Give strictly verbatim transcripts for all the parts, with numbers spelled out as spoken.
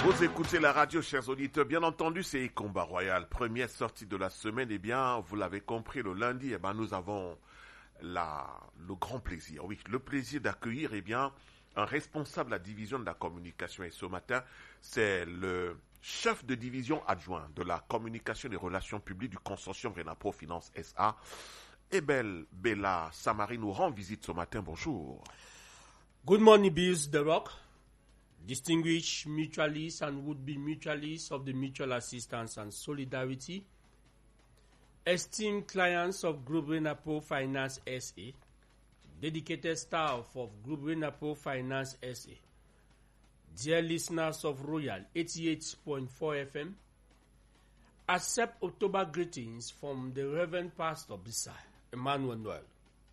Vous écoutez la radio, chers auditeurs. Bien entendu, c'est Combat Royal. Première sortie de la semaine. Eh bien, vous l'avez compris, le lundi, eh bien, nous avons la, le grand plaisir, oui, le plaisir d'accueillir, eh bien, un responsable de la division de la communication. Et ce matin, c'est le chef de division adjoint de la communication et des relations publiques du consortium Renapro Finance S A. Ebel Bella Samari nous rend visite ce matin. Bonjour. Good morning, Bills The Rock. Distinguished mutualists and would-be mutualists of the Mutual Assistance and Solidarity, esteemed clients of Group Renapro Finance S A, dedicated staff of Group Renapro Finance S A, dear listeners of Royal eighty-eight point four F M, accept October greetings from the Reverend Pastor Bisa Emmanuel Noel.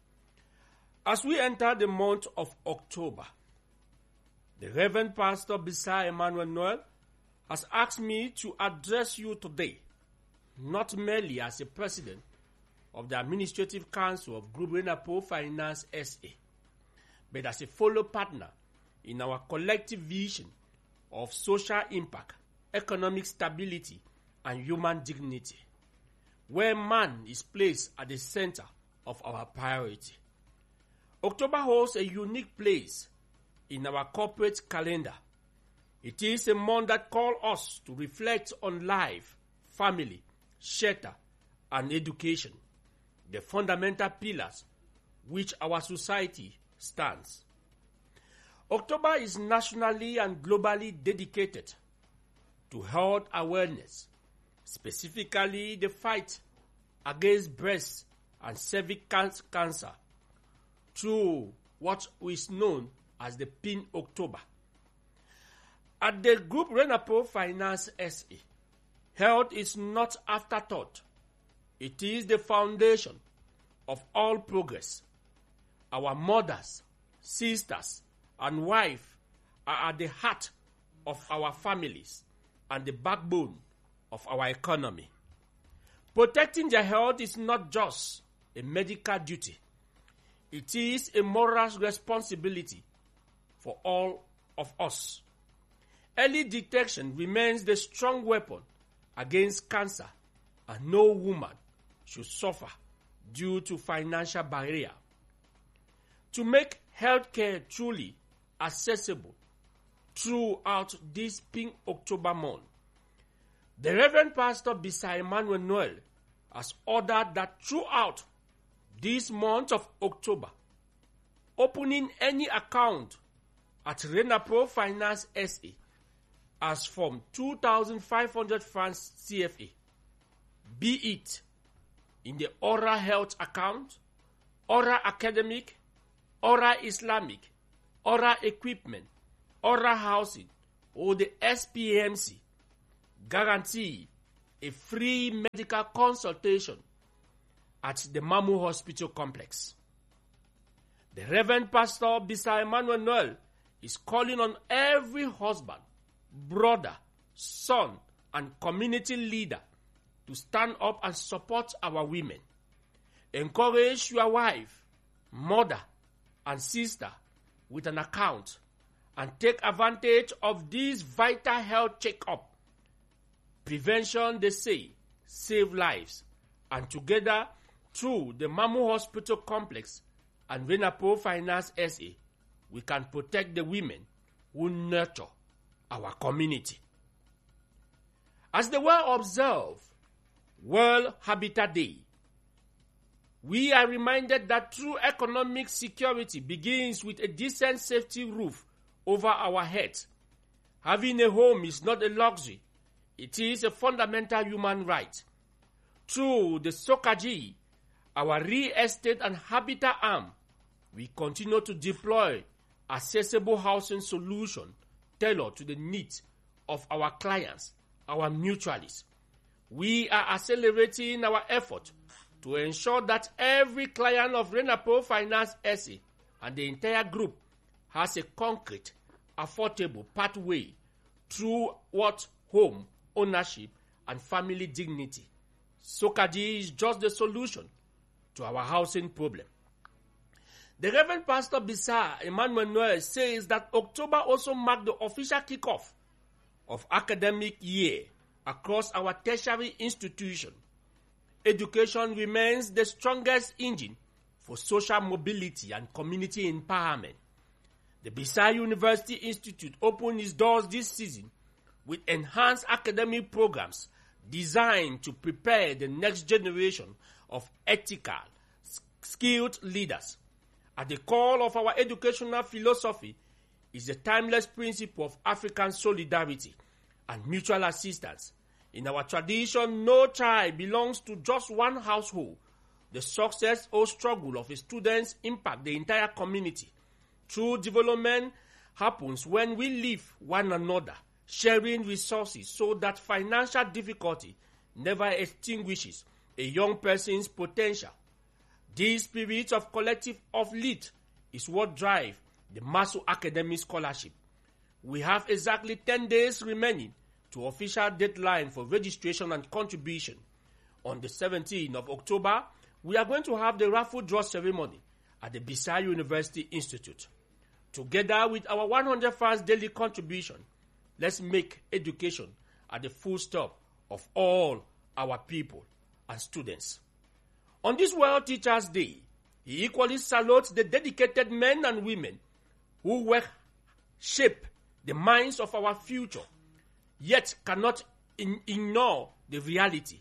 As we enter the month of October, the Reverend Pastor Bisa Emmanuel Noel has asked me to address you today, not merely as a president of the Administrative Council of Group Renapro Finance S A, but as a fellow partner in our collective vision of social impact, economic stability, and human dignity, where man is placed at the center of our priority. October holds a unique place in our corporate calendar. It is a month that calls us to reflect on life, family, shelter, and education, the fundamental pillars which our society stands. October is nationally and globally dedicated to health awareness, specifically the fight against breast and cervical cancer through what is known as the Pin October. At the Group Renapro Finance S A, health is not afterthought. It is the foundation of all progress. Our mothers, sisters, and wives are at the heart of our families and the backbone of our economy. Protecting their health is not just a medical duty. It is a moral responsibility for all of us. Early detection remains the strong weapon against cancer, and no woman should suffer due to financial barrier. To make healthcare truly accessible throughout this Pink October month, the Reverend Pastor Bisa Emmanuel Noel has ordered that throughout this month of October, opening any account at Renapro Finance S A as from two thousand five hundred francs C F A, be it in the Aura Health account, Aura Academic, Aura Islamic, Aura Equipment, Aura Housing, or the S P M C, guarantee a free medical consultation at the Mamu Hospital Complex. The Reverend Pastor Bisa Emmanuel Noel is calling on every husband, brother, son, and community leader to stand up and support our women. Encourage your wife, mother, and sister with an account and take advantage of this vital health check-up. Prevention, they say, save lives. And together, through the Mamu Hospital Complex and Renapro Finance S A, we can protect the women who nurture our community. As the well-observed World Habitat Day, we are reminded that true economic security begins with a decent safety roof over our heads. Having a home is not a luxury. It is a fundamental human right. Through the SOCAG, our real estate and habitat arm, we continue to deploy accessible housing solutions tailored to the needs of our clients, our mutualists. We are accelerating our effort to ensure that every client of Renapro Finance S A and the entire group has a concrete, affordable pathway through what home ownership and family dignity. SOCAG is just the solution to our housing problem. The Reverend Pastor Bisa Emmanuel Noel says that October also marked the official kickoff of academic year across our tertiary institution, education remains the strongest engine for social mobility and community empowerment. The Bisai University Institute opened its doors this season with enhanced academic programs designed to prepare the next generation of ethical, skilled leaders. At the core of our educational philosophy is the timeless principle of African solidarity and mutual assistance. In our tradition, no child belongs to just one household. The success or struggle of a student impacts the entire community. True development happens when we live one another, sharing resources so that financial difficulty never extinguishes a young person's potential. This spirit of collective uplift is what drives the Maso Academic Scholarship. We have exactly ten days remaining to official deadline for registration and contribution. On the seventeenth of October, we are going to have the raffle draw ceremony at the Bisai University Institute. Together with our one hundred first daily contribution, let's make education at the full stop of all our people and students. On this World Teachers' Day, he equally salutes the dedicated men and women who work shape the minds of our future, yet cannot in- ignore the reality.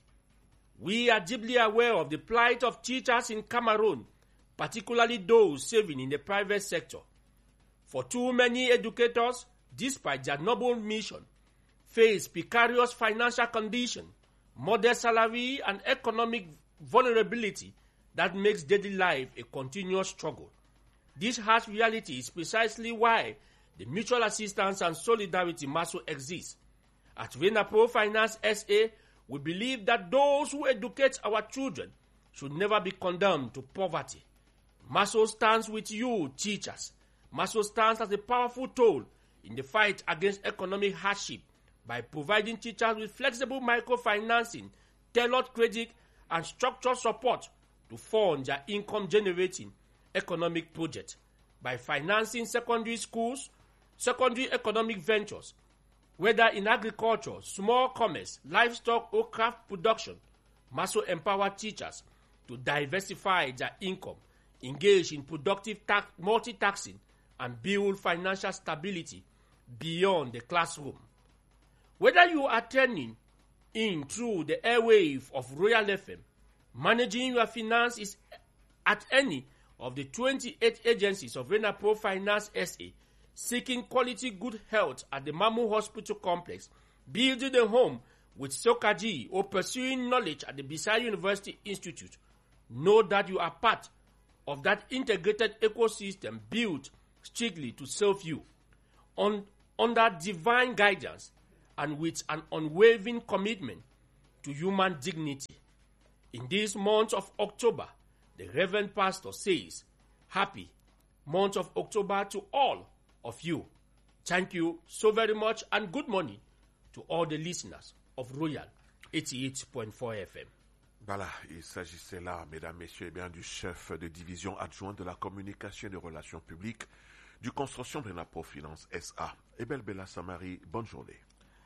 We are deeply aware of the plight of teachers in Cameroon, particularly those serving in the private sector. For too many educators, despite their noble mission, face precarious financial conditions, modest salary, and economic vulnerability that makes daily life a continuous struggle. This harsh reality is precisely why the Mutual Assistance and Solidarity Maso exists. At Renapro Finance S A, we believe that those who educate our children should never be condemned to poverty. Maso stands with you, teachers. Maso stands as a powerful tool in the fight against economic hardship by providing teachers with flexible microfinancing, tailored credit, and structured support to fund their income-generating economic projects. By financing secondary schools, secondary economic ventures, whether in agriculture, small commerce, livestock, or craft production, Maso empower teachers to diversify their income, engage in productive tax, multitasking, and build financial stability beyond the classroom. Whether you are turning in through the airwave of Royal F M, managing your finance is at any of the twenty-eight agencies of Renapro Finance S A, seeking quality good health at the Mamu Hospital Complex, building a home with Sokaji, or pursuing knowledge at the Bisai University Institute, know that you are part of that integrated ecosystem built strictly to serve you. On, under divine guidance and with an unwavering commitment to human dignity. In this month of October, the Reverend Pastor says, happy month of October to all of you. Thank you so very much, and good morning to all the listeners of Royal eighty-eight point four F M. Voilà, il s'agissait là, mesdames, messieurs, eh bien, du chef de division adjoint de la communication et des relations publiques du consortium Renapro Finance S A. Ebel Bella Samari, bonne journée.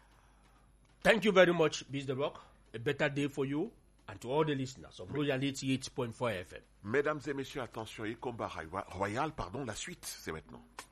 Thank you very much, Biz The Rock. A better day for you and to all the listeners of Royal eighty-eight point four F M. Mesdames et messieurs, attention, et combat royal, pardon, la suite, c'est maintenant.